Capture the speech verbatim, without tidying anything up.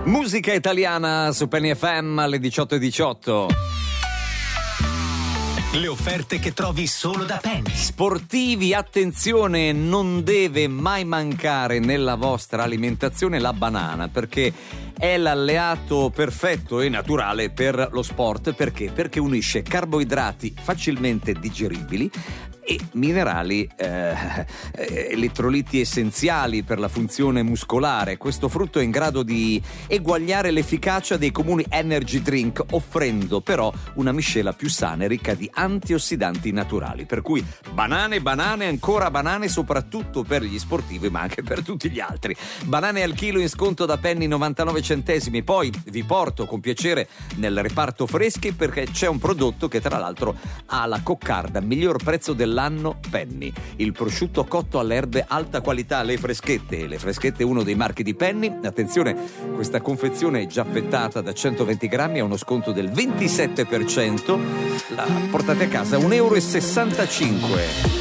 Musica italiana su Penny F M alle diciotto e diciotto. Le offerte che trovi solo da Penny. Sportivi, attenzione, non deve mai mancare nella vostra alimentazione la banana, perché è l'alleato perfetto e naturale per lo sport. Perché? Perché unisce carboidrati facilmente digeribili e minerali, eh, elettroliti essenziali per la funzione muscolare. Questo frutto è in grado di eguagliare l'efficacia dei comuni energy drink, offrendo però una miscela più sana e ricca di antiossidanti naturali. Per cui banane, banane, ancora banane, soprattutto per gli sportivi, ma anche per tutti gli altri. Banane al chilo in sconto da Penny novantanove centesimi. Poi vi porto con piacere nel reparto freschi, perché c'è un prodotto che tra l'altro ha la coccarda miglior prezzo dell'anno Penny, il prosciutto cotto alle erbe alta qualità. Le Freschette, le Freschette è uno dei marchi di Penny. Attenzione, questa confezione è già affettata da centoventi grammi, ha uno sconto del ventisette per cento. La portate a casa a un euro e sessantacinque.